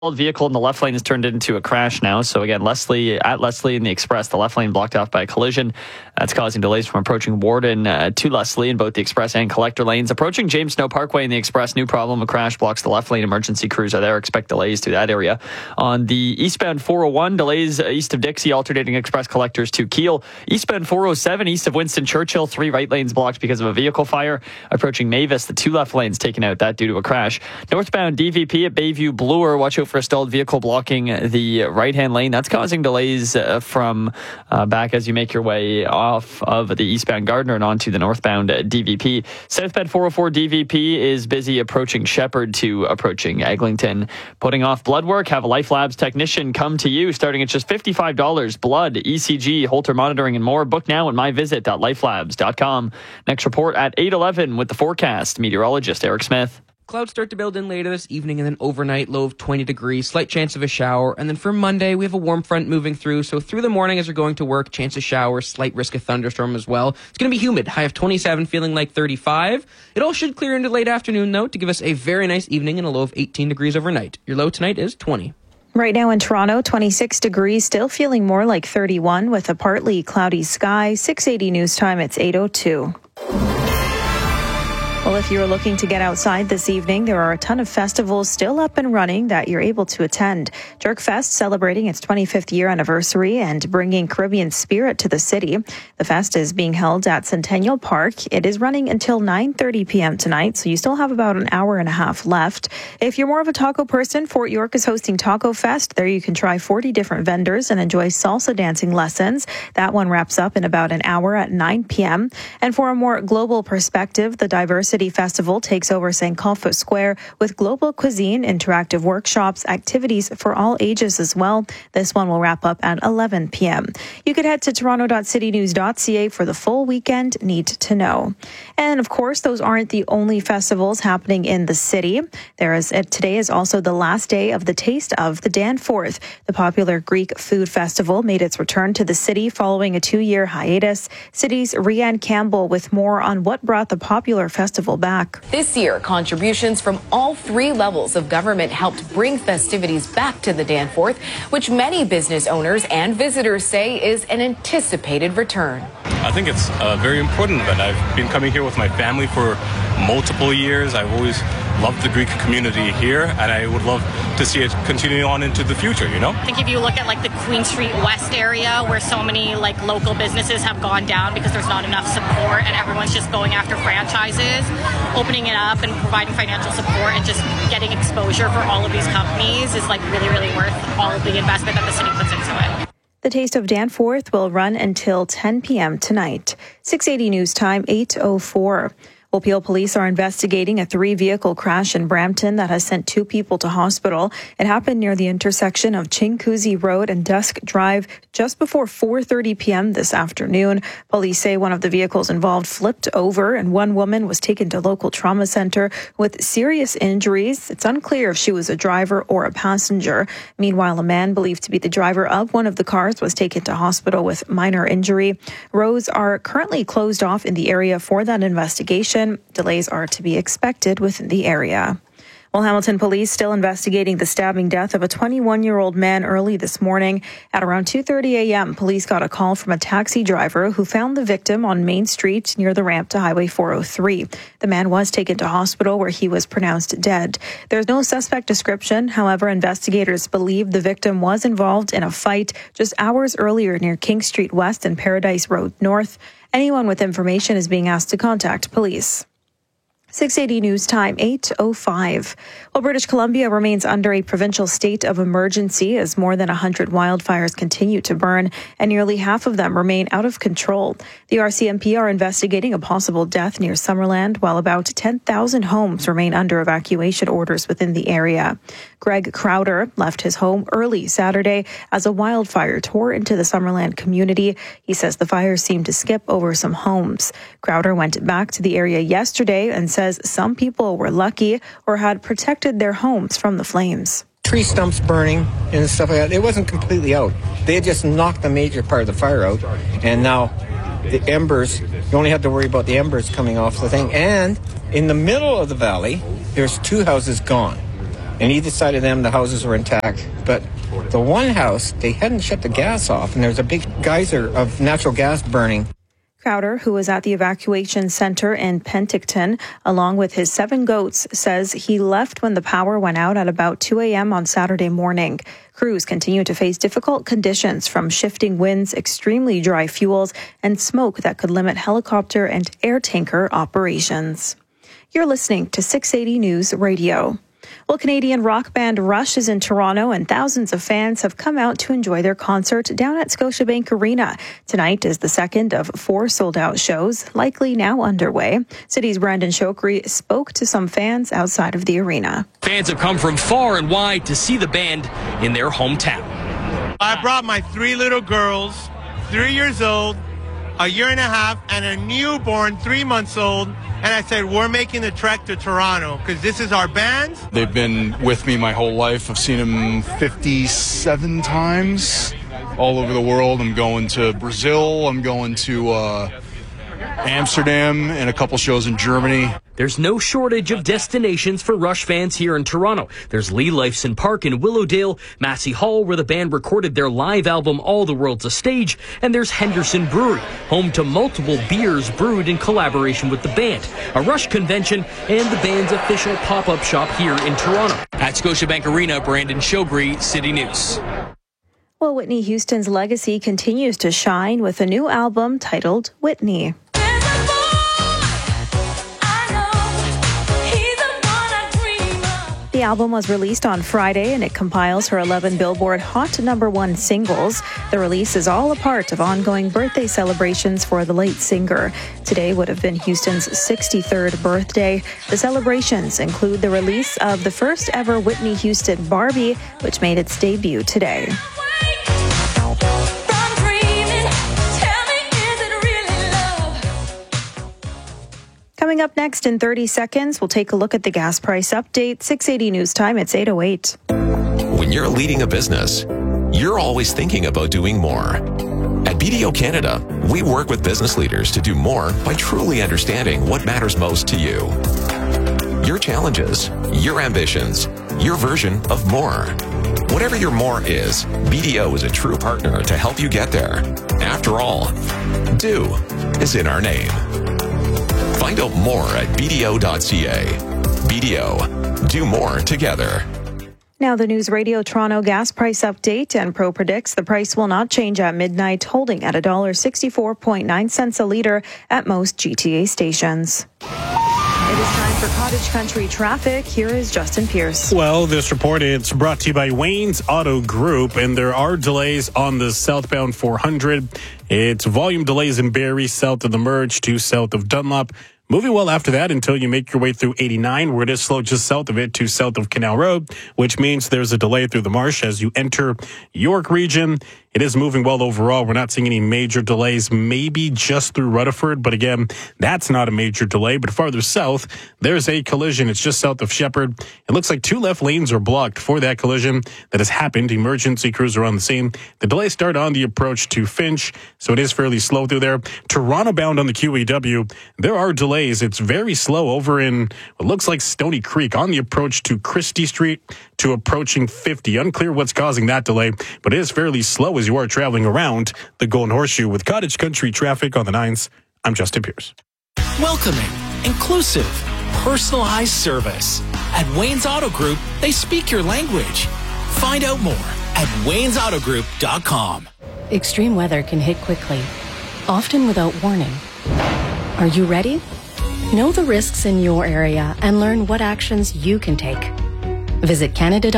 vehicle in the left lane has turned into a crash now. So again, Leslie in the Express, the left lane blocked off by a collision. That's causing delays from approaching Warden to Leslie in both the Express and Collector lanes. Approaching James Snow Parkway in the Express, new problem, a crash blocks the left lane. Emergency crews are there. Expect delays through that area. On the eastbound 401, delays east of Dixie, alternating Express Collectors to Keele. Eastbound 407, east of Winston Churchill, 3 right lanes blocked because of a vehicle fire. Approaching Mavis, the 2 left lanes taken out, that due to a crash. Northbound DVP at Bayview Bloor, watch out for a stalled vehicle blocking the right-hand lane. That's causing delays from back as you make your way off of the eastbound Gardner and onto the northbound DVP. Southbound 404 DVP is busy approaching Shepherd to approaching Eglinton. Putting off blood work, have a Life Labs technician come to you starting at just $55. Blood, ECG, Holter monitoring, and more. Book now at myvisit.lifelabs.com. Next report at 8:11 with the forecast. Meteorologist Eric Smith. Clouds start to build in later this evening and then overnight, low of 20 degrees, slight chance of a shower. And then for Monday, we have a warm front moving through. So through the morning as you're going to work, chance of showers, slight risk of thunderstorm as well. It's going to be humid, high of 27, feeling like 35. It all should clear into late afternoon, though, to give us a very nice evening and a low of 18 degrees overnight. Your low tonight is 20. Right now in Toronto, 26 degrees, still feeling more like 31 with a partly cloudy sky. 6:80 news time, it's 8:02. Well, if you're looking to get outside this evening, there are a ton of festivals still up and running that you're able to attend. Jerkfest celebrating its 25th year anniversary and bringing Caribbean spirit to the city. The fest is being held at Centennial Park. It is running until 9:30 p.m. tonight, so you still have about an hour and a half left. If you're more of a taco person, Fort York is hosting Taco Fest. There you can try 40 different vendors and enjoy salsa dancing lessons. That one wraps up in about an hour at 9 p.m. And for a more global perspective, the Diversity Festival takes over St. Colfa Square with global cuisine, interactive workshops, activities for all ages as well. This one will wrap up at 11 p.m. You could head to toronto.citynews.ca for the full weekend need to know. And of course, those aren't the only festivals happening in the city. Today is also the last day of the Taste of the Danforth. The popular Greek food festival made its return to the city following a 2-year hiatus. City's Rianne Campbell with more on what brought the popular festival back. This year, contributions from all 3 levels of government helped bring festivities back to the Danforth, which many business owners and visitors say is an anticipated return. I think it's very important that I've been coming here with my family for multiple years. I've always loved the Greek community here, and I would love to see it continue on into the future, you know? I think if you look at like the Queen Street West area where so many like local businesses have gone down because there's not enough support and everyone's just going after franchises, opening it up and providing financial support and just getting exposure for all of these companies is like really, really worth all of the investment that the city puts into it. The Taste of Danforth will run until 10 p.m. tonight. 6:80 news time, 8:04. Well, Peel police are investigating a 3-vehicle crash in Brampton that has sent 2 people to hospital. It happened near the intersection of Chinguacousy Road and Dusk Drive just before 4:30 p.m. this afternoon. Police say one of the vehicles involved flipped over and one woman was taken to local trauma center with serious injuries. It's unclear if she was a driver or a passenger. Meanwhile, a man believed to be the driver of one of the cars was taken to hospital with minor injury. Roads are currently closed off in the area for that investigation. Delays are to be expected within the area. Well, Hamilton police still investigating the stabbing death of a 21-year-old man early this morning. At around 2:30 a.m., police got a call from a taxi driver who found the victim on Main Street near the ramp to Highway 403. The man was taken to hospital where he was pronounced dead. There's no suspect description. However, investigators believe the victim was involved in a fight just hours earlier near King Street West and Paradise Road North. Anyone with information is being asked to contact police. 6:80 news time, 8:05. Well, British Columbia remains under a provincial state of emergency as more than 100 wildfires continue to burn and nearly half of them remain out of control. The RCMP are investigating a possible death near Summerland, while about 10,000 homes remain under evacuation orders within the area. Greg Crowder left his home early Saturday as a wildfire tore into the Summerland community. He says the fires seemed to skip over some homes. Crowder went back to the area yesterday and says some people were lucky or had protected their homes from the flames. Tree stumps burning and stuff like that. It wasn't completely out. They had just knocked a major part of the fire out, and now the embers, you only have to worry about the embers coming off the thing. And in the middle of the valley, there's 2 houses gone. and either side of them, the houses were intact. But the one house, they hadn't shut the gas off, and there's a big geyser of natural gas burning. Crowder, who was at the evacuation center in Penticton, along with his 7 goats, says he left when the power went out at about 2 a.m. on Saturday morning. Crews continue to face difficult conditions from shifting winds, extremely dry fuels, and smoke that could limit helicopter and air tanker operations. You're listening to 680 News Radio. Well, Canadian rock band Rush is in Toronto, and thousands of fans have come out to enjoy their concert down at Scotiabank Arena. Tonight is the second of 4 sold-out shows, likely now underway. City's Brandon Chokri spoke to some fans outside of the arena. Fans have come from far and wide to see the band in their hometown. I brought my 3 little girls, 3 years old, a year and a half, and a newborn 3 months old. And I said, we're making the trek to Toronto because this is our band. They've been with me my whole life. I've seen them 57 times all over the world. I'm going to Brazil. I'm going to Amsterdam and a couple shows in Germany. There's no shortage of destinations for Rush fans here in Toronto. There's Lee Lifeson Park in Willowdale, Massey Hall, where the band recorded their live album All the World's a Stage, and there's Henderson Brewery, home to multiple beers brewed in collaboration with the band, a Rush convention, and the band's official pop-up shop here in Toronto. At Scotiabank Arena, Brandon Shogri, City News. Well, Whitney Houston's legacy continues to shine with a new album titled Whitney. The album was released on Friday, and it compiles her 11 Billboard Hot #1 singles. The release is all a part of ongoing birthday celebrations for the late singer. Today would have been Houston's 63rd birthday. The celebrations include the release of the first ever Whitney Houston Barbie, which made its debut today. Coming up next in 30 seconds, we'll take a look at the gas price update. 680 News Time, it's 8:08. When you're leading a business, you're always thinking about doing more. At BDO Canada, we work with business leaders to do more by truly understanding what matters most to you. Your challenges, your ambitions, your version of more. Whatever your more is, BDO is a true partner to help you get there. After all, do is in our name. Find out more at BDO.ca. BDO, do more together. Now the News Radio Toronto gas price update, and Pro predicts the price will not change at midnight, holding at $1.64.9 a litre at most GTA stations. It is time for Cottage Country traffic. Here is Justin Pierce. Well, this report is brought to you by Wayne's Auto Group, and there are delays on the southbound 400. It's volume delays in Barrie, south of the Merge to south of Dunlop. Moving well after that until you make your way through 89, where it is slow just south of it to south of Canal Road, which means there's a delay through the Marsh as you enter York region. It is moving well overall. We're not seeing any major delays, maybe just through Rutherford, but again, that's not a major delay. But farther south, there's a collision. It's just south of Shepherd. It looks like 2 left lanes are blocked for that collision that has happened. Emergency crews are on the scene. The delays start on the approach to Finch, so it is fairly slow through there. Toronto bound on the QEW, there are delays. It's very slow over in what looks like Stony Creek on the approach to Christie Street to approaching 50. Unclear what's causing that delay, but it is fairly slow as you are traveling around the Golden Horseshoe. With Cottage Country traffic on the 9s, I'm Justin Pierce. Welcoming, inclusive, personalized service. At Wayne's Auto Group, they speak your language. Find out more at waynesautogroup.com. Extreme weather can hit quickly, often without warning. Are you ready? Know the risks in your area and learn what actions you can take. Visit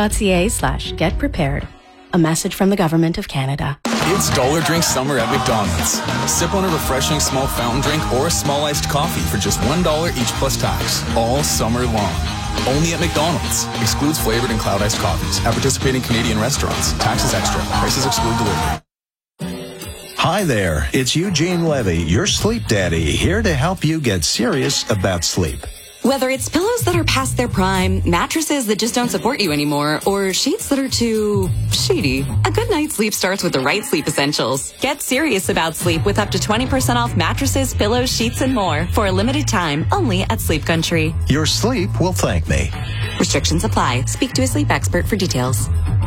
canada.ca/getprepared. A message from the Government of Canada. It's Dollar Drink Summer at McDonald's. Sip on a refreshing small fountain drink or a small iced coffee for just $1 each plus tax, all summer long. Only at McDonald's. Excludes flavored and cloud iced coffees. At participating Canadian restaurants. Taxes extra. Prices exclude delivery. Hi there, it's Eugene Levy, your sleep daddy, here to help you get serious about sleep. Whether it's pillows that are past their prime, mattresses that just don't support you anymore, or sheets that are too sheety, a good night's sleep starts with the right sleep essentials. Get serious about sleep with up to 20% off mattresses, pillows, sheets, and more for a limited time only at Sleep Country. Your sleep will thank me. Restrictions apply. Speak to a sleep expert for details.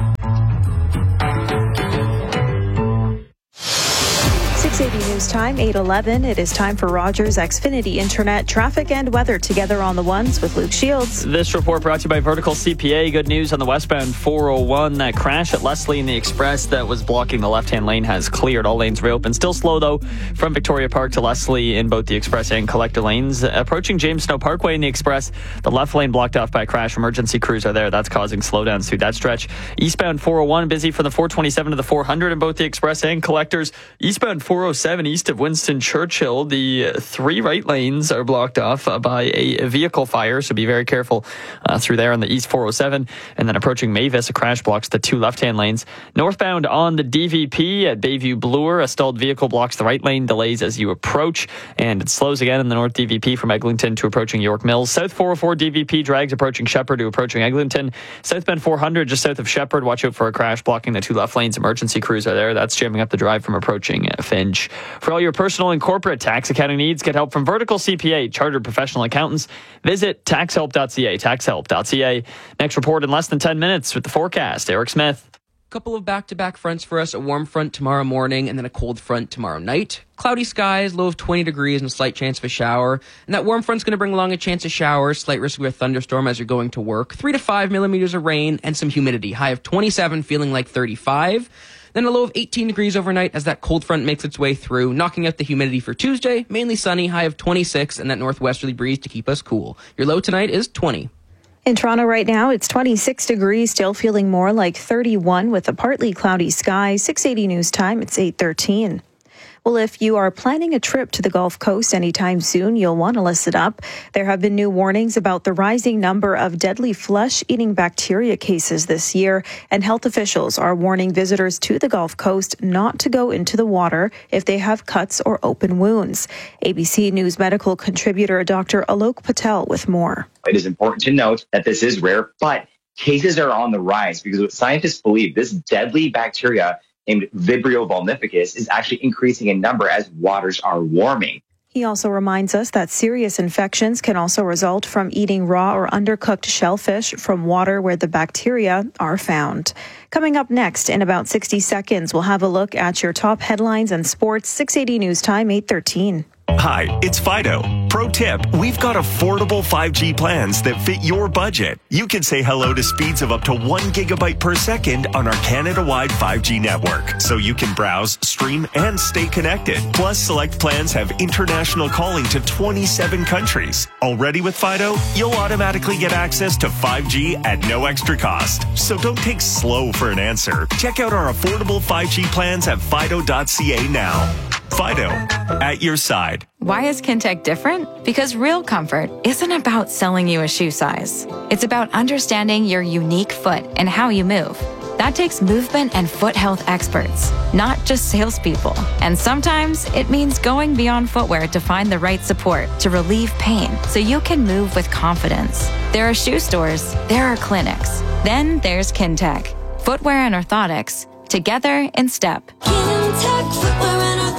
680 News Time, 8:11. It is time for Rogers Xfinity Internet traffic and weather together on the ones with Luke Shields. This report brought to you by Vertical CPA. Good news on the westbound 401. That crash at Leslie in the Express that was blocking the left-hand lane has cleared. All lanes reopened. Still slow, though, from Victoria Park to Leslie in both the Express and collector lanes. Approaching James Snow Parkway in the Express, the left lane blocked off by a crash. Emergency crews are there. That's causing slowdowns through that stretch. Eastbound 401 busy from the 427 to the 400 in both the Express and collectors. Eastbound 407 east of Winston Churchill, the 3 right lanes are blocked off by a vehicle fire, so be very careful through there on the East 407. And then approaching Mavis, a crash blocks the 2 left-hand lanes. Northbound on the DVP at Bayview Bloor, a stalled vehicle blocks the right lane, delays as you approach, and it slows again in the North DVP from Eglinton to approaching York Mills. South 404 DVP drags approaching Shepherd to approaching Eglinton. Southbound 400 just south of Shepherd, watch out for a crash blocking the 2 left lanes. Emergency crews are there. That's jamming up the drive from approaching Finch. For all your personal and corporate tax accounting needs, get help from Vertical CPA, chartered professional accountants. Visit taxhelp.ca, taxhelp.ca. Next report in less than 10 minutes with the forecast. Eric Smith. Couple of back-to-back fronts for us. A warm front tomorrow morning and then a cold front tomorrow night. Cloudy skies, low of 20 degrees and a slight chance of a shower. And that warm front's going to bring along a chance of showers, slight risk of a thunderstorm as you're going to work. 3 to 5 millimeters of rain and some humidity. High of 27, feeling like 35. Then a low of 18 degrees overnight as that cold front makes its way through, knocking out the humidity for Tuesday. Mainly sunny, high of 26, and that northwesterly breeze to keep us cool. Your low tonight is 20. In Toronto right now, it's 26 degrees, still feeling more like 31 with a partly cloudy sky. 680 News Time, it's 8:13. Well, if you are planning a trip to the Gulf Coast anytime soon, you'll want to listen up. There have been new warnings about the rising number of deadly flesh-eating bacteria cases this year, and health officials are warning visitors to the Gulf Coast not to go into the water if they have cuts or open wounds. ABC News medical contributor Dr. Alok Patel with more. It is important to note that this is rare, but cases are on the rise because what scientists believe, this deadly bacteria named Vibrio vulnificus is actually increasing in number as waters are warming. He also reminds us that serious infections can also result from eating raw or undercooked shellfish from water where the bacteria are found. Coming up next in about 60 seconds, we'll have a look at your top headlines and sports. 680 News Time, 8:13. Hi, it's Fido. Pro tip, we've got affordable 5G plans that fit your budget. You can say hello to speeds of up to 1 gigabyte per second on our Canada-wide 5G network, so you can browse, stream, and stay connected. Plus, select plans have international calling to 27 countries. Already with Fido, you'll automatically get access to 5G at no extra cost. So don't take slow for an answer. Check out our affordable 5G plans at fido.ca now. Fido, at your side. Why is Kintec different? Because real comfort isn't about selling you a shoe size. It's about understanding your unique foot and how you move. That takes movement and foot health experts, not just salespeople. And sometimes it means going beyond footwear to find the right support to relieve pain so you can move with confidence. There are shoe stores, there are clinics. Then there's Kintec. Footwear and orthotics, together in step. Kintec Footwear and Orthotics.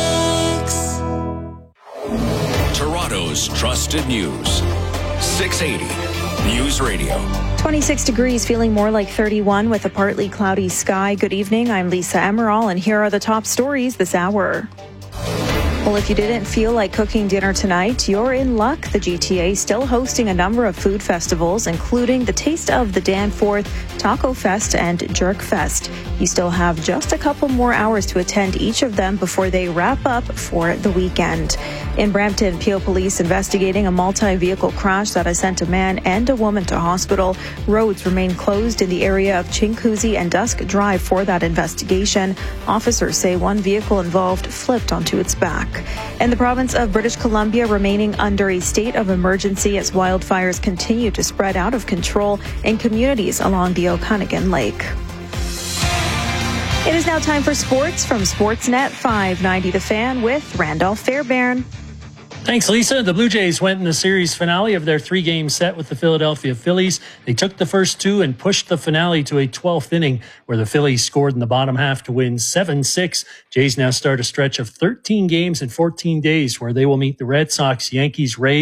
Toronto's trusted news. 680 News Radio. 26 degrees, feeling more like 31 with a partly cloudy sky. Good evening, I'm Lisa Emerald, and here are the top stories this hour. Well, if you didn't feel like cooking dinner tonight, you're in luck. The GTA is still hosting a number of food festivals, including the Taste of the Danforth, Taco Fest, and Jerk Fest. You still have just a couple more hours to attend each of them before they wrap up for the weekend. In Brampton, Peel Police investigating a multi-vehicle crash that has sent a man and a woman to hospital. Roads remain closed in the area of Chinguacousy and Dusk Drive for that investigation. Officers say one vehicle involved flipped onto its back. And the province of British Columbia remaining under a state of emergency as wildfires continue to spread out of control in communities along the Okanagan Lake. It is now time for sports from Sportsnet 590 The Fan with Randolph Fairbairn. Thanks, Lisa. The Blue Jays went in the series finale of their 3-game set with the Philadelphia Phillies. They took the first 2 and pushed the finale to a 12th inning where the Phillies scored in the bottom half to win 7-6. Jays now start a stretch of 13 games in 14 days where they will meet the Red Sox, Yankees, Rays,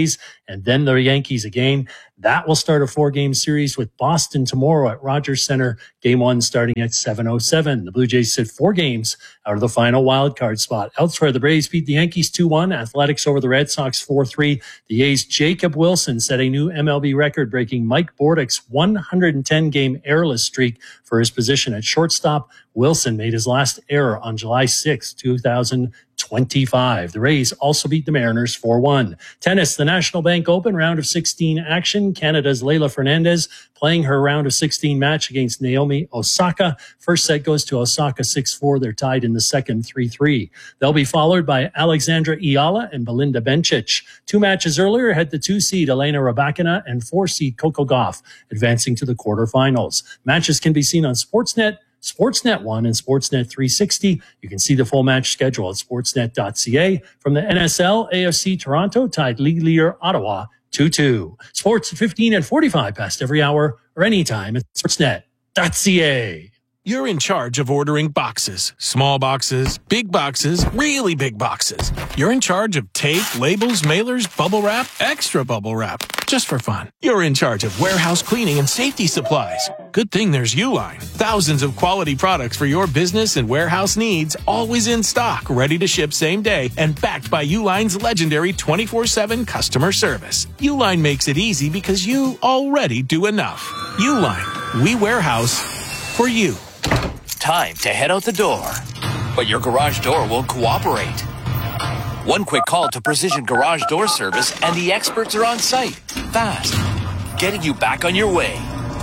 and then the Yankees again. That will start a 4-game series with Boston tomorrow at Rogers Center. Game 1 starting at 7:07. The Blue Jays sit 4 games out of the final wildcard spot. Elsewhere, the Braves beat the Yankees 2-1. Athletics over the Red Sox 4-3. The A's Jacob Wilson set a new MLB record, breaking Mike Bordick's 110-game errorless streak for his position at shortstop. Wilson made his last error on July 6, 2025. The Rays also beat the Mariners 4-1. Tennis, the National Bank Open round of 16 action. Canada's Leylah Fernandez playing her round of 16 match against Naomi Osaka. First set goes to Osaka 6-4. They're tied in the second 3-3. They'll be followed by Alexandra Iala and Belinda Bencic. 2 matches earlier had the 2-seed Elena Rybakina and 4-seed Coco Gauff advancing to the quarterfinals. Matches can be seen on Sportsnet, Sportsnet 1 and Sportsnet 360. You can see the full match schedule at sportsnet.ca. From the NSL, AFC Toronto tied league leader Ottawa 2-2. Sports at 15 and 45 past every hour or anytime at sportsnet.ca. You're in charge of ordering boxes. Small boxes, big boxes, really big boxes. You're in charge of tape, labels, mailers, bubble wrap, extra bubble wrap. Just for fun. You're in charge of warehouse cleaning and safety supplies. Good thing there's Uline. Thousands of quality products for your business and warehouse needs, always in stock, ready to ship same day, and backed by Uline's legendary 24/7 customer service. Uline makes it easy because you already do enough. Uline. We warehouse for you. Time to head out the door, but your garage door won't cooperate. One quick call to Precision Garage Door Service and the experts are on site, fast, getting you back on your way.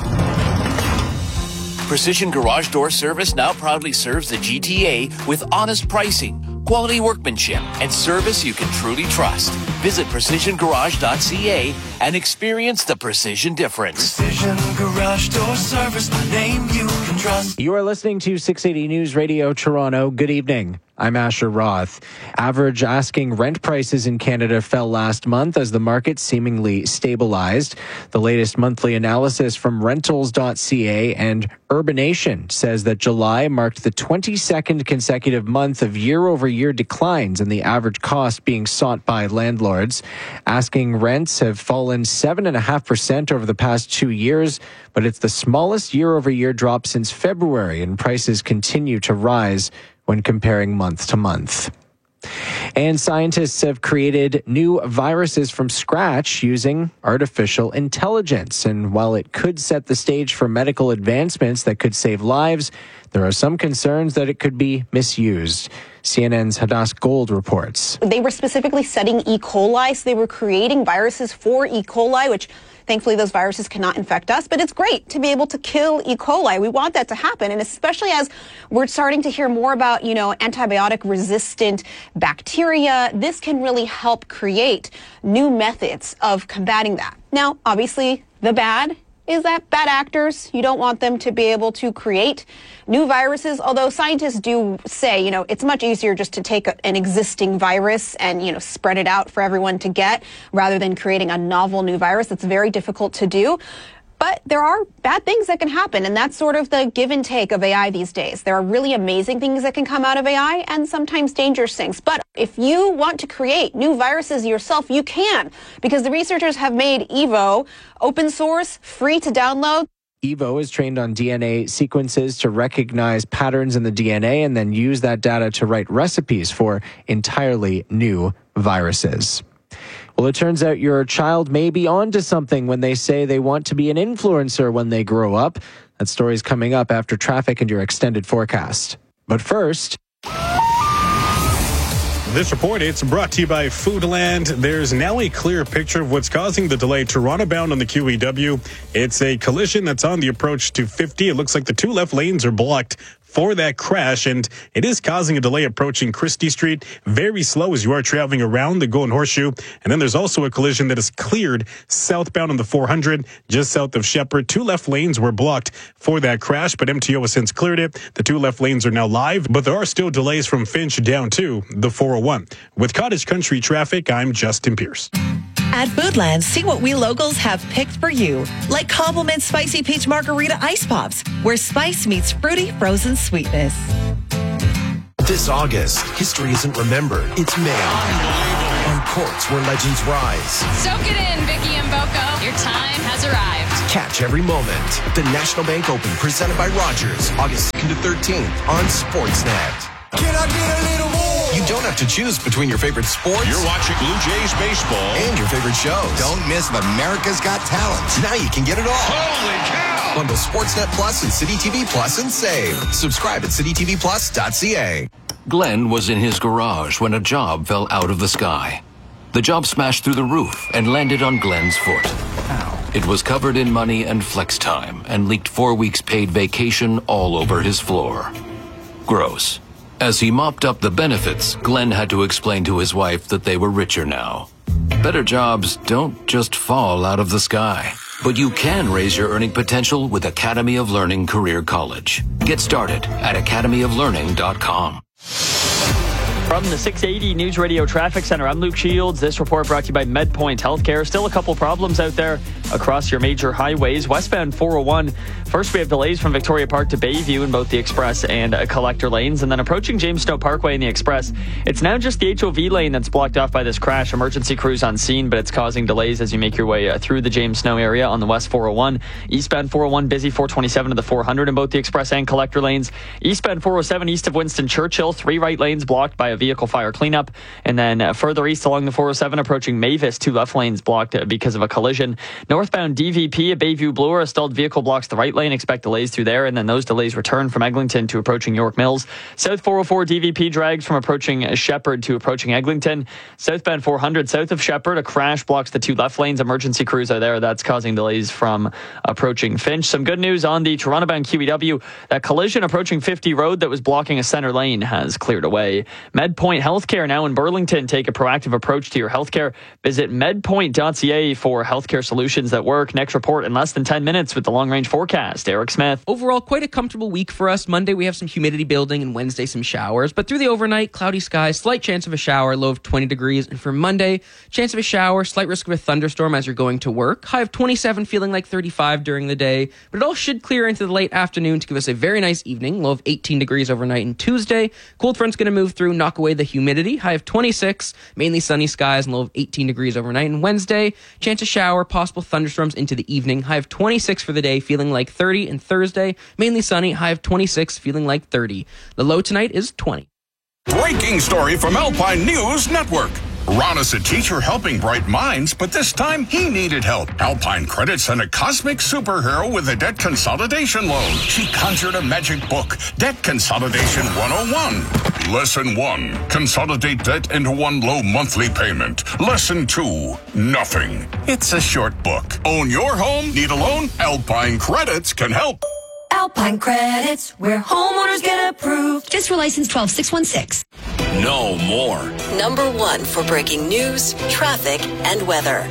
Precision Garage Door Service now proudly serves the GTA with honest pricing, quality workmanship, and service you can truly trust. Visit precisiongarage.ca and experience the precision difference. Precision Garage Door Service, a name you can trust. You are listening to 680 News Radio Toronto. Good evening. I'm Asher Roth. Average asking rent prices in Canada fell last month as the market seemingly stabilized. The latest monthly analysis from rentals.ca and Urbanation says that July marked the 22nd consecutive month of year-over-year declines in the average cost being sought by landlords. Asking rents have fallen 7.5% over the past 2 years, but it's the smallest year-over-year drop since February, and prices continue to rise when comparing month to month. And scientists have created new viruses from scratch using artificial intelligence. And while it could set the stage for medical advancements that could save lives, there are some concerns that it could be misused. CNN's Hadass Gold reports. They were specifically studying E. coli, so they were creating viruses for E. coli, which thankfully those viruses cannot infect us, but it's great to be able to kill E. coli. We want that to happen, and especially as we're starting to hear more about, antibiotic-resistant bacteria, this can really help create new methods of combating that. Now, obviously, the bad is that bad actors, you don't want them to be able to create new viruses, although scientists do say, it's much easier just to take an existing virus and, spread it out for everyone to get rather than creating a novel new virus. That's very difficult to do. But there are bad things that can happen, and that's sort of the give and take of AI these days. There are really amazing things that can come out of AI and sometimes dangerous things. But if you want to create new viruses yourself, you can, because the researchers have made Evo open source, free to download. Evo is trained on DNA sequences to recognize patterns in the DNA and then use that data to write recipes for entirely new viruses. Well, it turns out your child may be onto something when they say they want to be an influencer when they grow up. That story's coming up after traffic and your extended forecast. But first... This report, it's brought to you by Foodland. There's now a clear picture of what's causing the delay. Toronto bound on the QEW. It's a collision that's on the approach to 50. It looks like the 2 left lanes are blocked for that crash, and it is causing a delay approaching Christie Street. Very slow as you are traveling around the Golden Horseshoe. And then there's also a collision that is cleared southbound on the 400, just south of Shepherd. 2 left lanes were blocked for that crash, but MTO has since cleared it. The 2 left lanes are now live, but there are still delays from Finch down to the 401. With Cottage Country traffic, I'm Justin Pierce. At Foodland, see what we locals have picked for you. Like Compliment Spicy Peach Margarita Ice Pops, where spice meets fruity frozen sweetness. This August, history isn't remembered, it's made. on courts where legends rise. Soak it in, Vicky and Boko. Your time has arrived. Catch every moment. The National Bank Open, presented by Rogers, August 2nd to 13th on Sportsnet. Can I get a little more? You don't have to choose between your favorite sports. You're watching Blue Jays baseball. And your favorite shows. Don't miss America's Got Talent. Now you can get it all. Holy cow! Bundle Sportsnet Plus and City TV Plus and save. Subscribe at citytvplus.ca. Glenn was in his garage when a job fell out of the sky. The job smashed through the roof and landed on Glenn's foot. Ow. It was covered in money and flex time and leaked 4 weeks paid vacation all over his floor. Gross. As he mopped up the benefits, Glenn had to explain to his wife that they were richer now. Better jobs don't just fall out of the sky. But you can raise your earning potential with Academy of Learning Career College. Get started at academyoflearning.com. From the 680 News Radio Traffic Center, I'm Luke Shields. This report brought to you by MedPoint Healthcare. Still a couple problems out there across your major highways. Westbound 401. First, we have delays from Victoria Park to Bayview in both the express and collector lanes. And then approaching James Snow Parkway in the express, it's now just the HOV lane that's blocked off by this crash. Emergency crews on scene, but it's causing delays as you make your way through the James Snow area on the West 401. Eastbound 401 busy 427 to the 400 in both the express and collector lanes. Eastbound 407 east of Winston Churchill, 3 right lanes blocked by a vehicle fire cleanup. And then further east along the 407 approaching Mavis, 2 left lanes blocked because of a collision. Northbound DVP at Bayview Bloor, a stalled vehicle blocks the right lane. Expect delays through there. And then those delays return from Eglinton to approaching York Mills. South 404 DVP drags from approaching Shepherd to approaching Eglinton. Southbound 400 south of Shepherd, a crash blocks the 2 left lanes. Emergency crews are there. That's causing delays from approaching Finch. Some good news on the Toronto-bound QEW. That collision approaching 50 Road that was blocking a center lane has cleared away. MedPoint Healthcare now in Burlington. Take a proactive approach to your healthcare. Visit medpoint.ca for healthcare solutions that work. Next report in less than 10 minutes with the long-range forecast. Eric Smith. Overall, quite a comfortable week for us. Monday, we have some humidity building, and Wednesday, some showers. But through the overnight, cloudy skies, slight chance of a shower, low of 20 degrees. And for Monday, chance of a shower, slight risk of a thunderstorm as you're going to work. High of 27, feeling like 35 during the day. But it all should clear into the late afternoon to give us a very nice evening. Low of 18 degrees overnight. And Tuesday, cold front's going to move through, knock away the humidity. High of 26, mainly sunny skies, and low of 18 degrees overnight. And Wednesday, chance of shower, possible thunderstorms into the evening. High of 26 for the day, feeling like 30. And Thursday, mainly sunny, high of 26, feeling like 30. The low tonight is 20. Breaking story from Alpine News Network. Ron is a teacher helping bright minds, but this time he needed help. Alpine Credit sent a cosmic superhero with a debt consolidation loan. She conjured a magic book, Debt Consolidation 101. Lesson 1, consolidate debt into one low monthly payment. Lesson 2, nothing. It's a short book. Own your home? Need a loan? Alpine Credits can help. Alpine Credits, where homeowners get approved. Just for license 12616. No more. Number 1 for breaking news, traffic, and weather.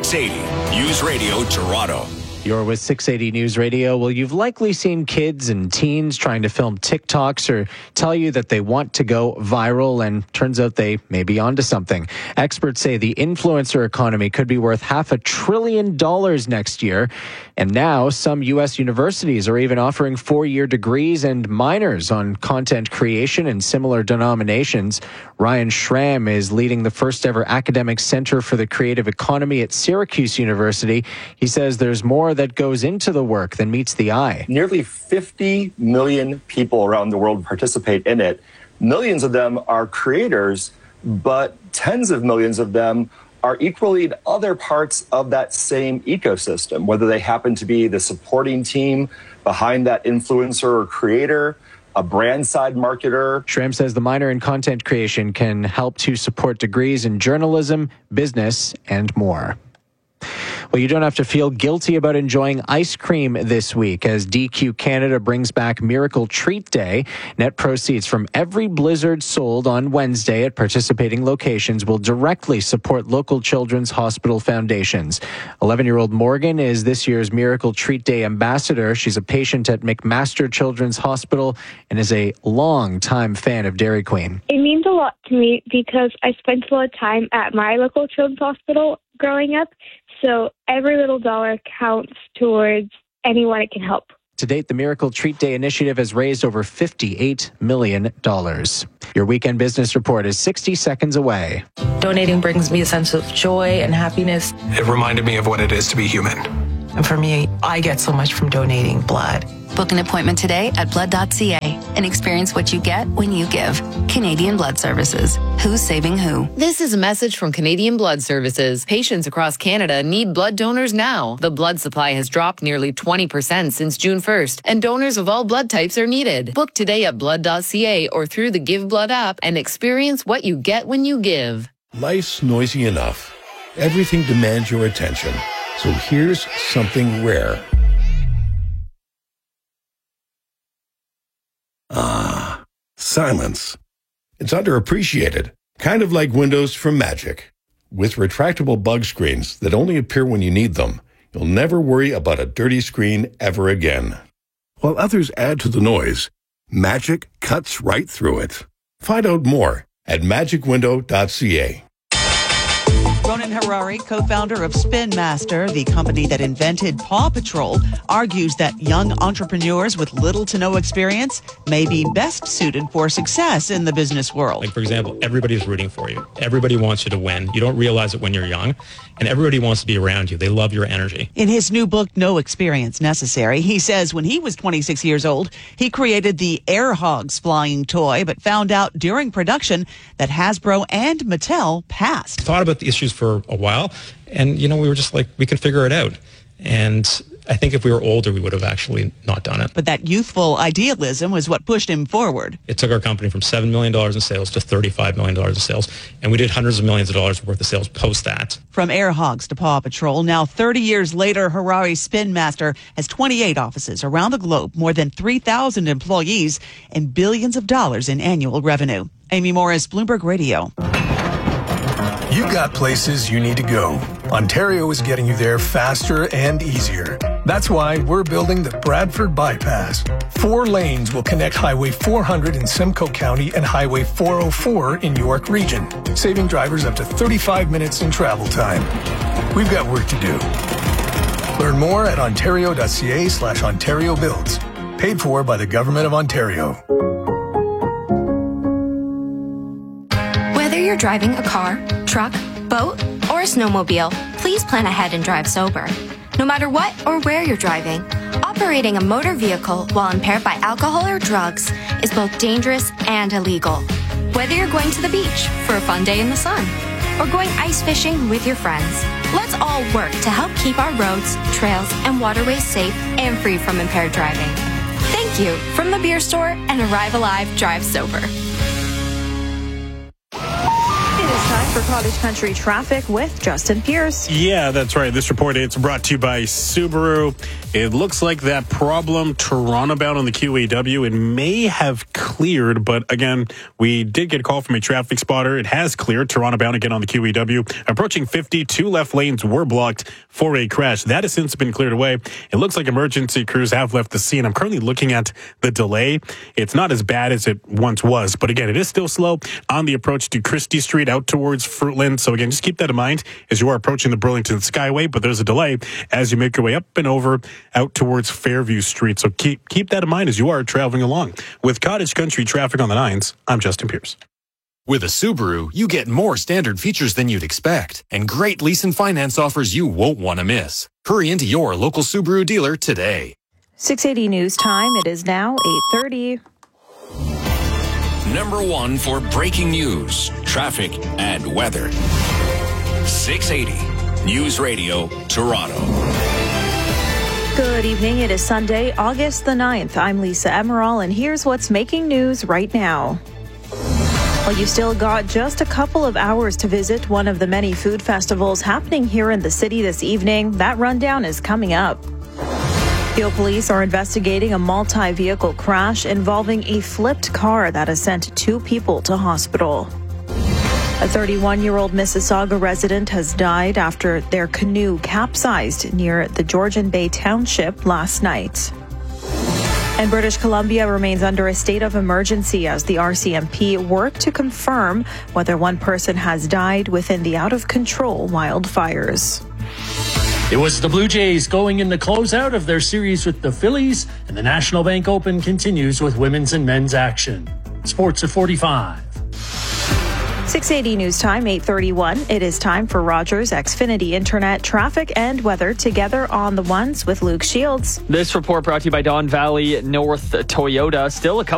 680 News Radio Toronto. You're with 680 News Radio. Well, you've likely seen kids and teens trying to film TikToks or tell you that they want to go viral, and turns out they may be onto something. Experts say the influencer economy could be worth $500 billion next year. And now some U.S. universities are even offering 4-year degrees and minors on content creation and similar denominations. Ryan Schramm is leading the first ever academic center for the creative economy at Syracuse University. He says there's more that goes into the work than meets the eye. Nearly 50 million people around the world participate in it. Millions of them are creators, but tens of millions of them are equally in other parts of that same ecosystem, whether they happen to be the supporting team behind that influencer or creator, a brand side marketer. Schramm says the minor in content creation can help to support degrees in journalism, business, and more. Well, you don't have to feel guilty about enjoying ice cream this week as DQ Canada brings back Miracle Treat Day. Net proceeds from every blizzard sold on Wednesday at participating locations will directly support local children's hospital foundations. 11-year-old Morgan is this year's Miracle Treat Day ambassador. She's a patient at McMaster Children's Hospital and is a long-time fan of Dairy Queen. It means a lot to me because I spent a lot of time at my local children's hospital growing up. So every little dollar counts towards anyone it can help. To date, the Miracle Treat Day initiative has raised over $58 million. Your weekend business report is 60 seconds away. Donating brings me a sense of joy and happiness. It reminded me of what it is to be human. And for me, I get so much from donating blood. Book an appointment today at blood.ca and experience what you get when you give. Canadian Blood Services. Who's saving who? This is a message from Canadian Blood Services. Patients across Canada need blood donors now. The blood supply has dropped nearly 20% since June 1st, and donors of all blood types are needed. Book today at blood.ca or through the Give Blood app and experience what you get when you give. Life's noisy enough. Everything demands your attention. So here's something rare. Silence. It's underappreciated, kind of like Windows from Magic. With retractable bug screens that only appear when you need them, you'll never worry about a dirty screen ever again. While others add to the noise, Magic cuts right through it. Find out more at magicwindow.ca. Ronan Harari, co-founder of Spin Master, the company that invented Paw Patrol, argues that young entrepreneurs with little to no experience may be best suited for success in the business world. Like, for example, everybody's rooting for you. Everybody wants you to win. You don't realize it when you're young, and everybody wants to be around you. They love your energy. In his new book, No Experience Necessary, he says when he was 26 years old, he created the Air Hogs flying toy, but found out during production that Hasbro and Mattel passed. Thought about the issues for a while, and we were just like, we can figure it out. And I think if we were older, we would have actually not done it. But that youthful idealism was what pushed him forward. It took our company from $7 million in sales to $35 million in sales, and we did hundreds of millions of dollars worth of sales post that. From Air Hogs to Paw Patrol, now 30 years later, Harari's Spin Master has 28 offices around the globe, more than 3,000 employees, and billions of dollars in annual revenue. Amy Morris, Bloomberg Radio. You've got places you need to go. Ontario is getting you there faster and easier. That's why we're building the Bradford Bypass. 4 lanes will connect Highway 400 in Simcoe County and Highway 404 in York Region, saving drivers up to 35 minutes in travel time. We've got work to do. Learn more at ontario.ca/Ontario Builds. Paid for by the Government of Ontario. Whether you're driving a car, truck, boat, or a snowmobile, please plan ahead and drive sober. No matter what or where you're driving, operating a motor vehicle while impaired by alcohol or drugs is both dangerous and illegal. Whether you're going to the beach for a fun day in the sun or going ice fishing with your friends, let's all work to help keep our roads, trails, and waterways safe and free from impaired driving. Thank you from the Beer Store and Arrive Alive Drive Sober. Time for Cottage Country traffic with Justin Pierce. Yeah, that's right. This report is brought to you by Subaru. It looks like that problem Toronto bound on the QEW, it may have cleared, but again, we did get a call from a traffic spotter. It has cleared. Toronto bound again on the QEW. Approaching 50, 2 left lanes were blocked for a crash. That has since been cleared away. It looks like emergency crews have left the scene. I'm currently looking at the delay. It's not as bad as it once was, but again, it is still slow on the approach to Christie Street out towards Fruitland. So again, just keep that in mind as you are approaching the Burlington Skyway, but there's a delay as you make your way up and over out towards Fairview Street. So keep that in mind as you are traveling along. With Cottage Country traffic on the 9s, I'm Justin Pierce. With a Subaru, you get more standard features than you'd expect and great lease and finance offers you won't want to miss. Hurry into your local Subaru dealer today. 680 News Time. It is now 8:30. Number 1 for breaking news, traffic, and weather. 680 News Radio, Toronto. Good evening. It is Sunday, August the 9th. I'm Lisa Emerald, and here's what's making news right now. Well, you've still got just a couple of hours to visit one of the many food festivals happening here in the city this evening. That rundown is coming up. Peel police are investigating a multi-vehicle crash involving a flipped car that has sent 2 people to hospital. A 31-year-old Mississauga resident has died after their canoe capsized near the Georgian Bay Township last night. And British Columbia remains under a state of emergency as the RCMP work to confirm whether one person has died within the out-of-control wildfires. It was the Blue Jays going in the closeout of their series with the Phillies, and the National Bank Open continues with women's and men's action. Sports at 45. 680 News Time, 8:31. It is time for Rogers Xfinity Internet traffic and weather together on the ones with Luke Shields. This report brought to you by Don Valley North Toyota. Still a couple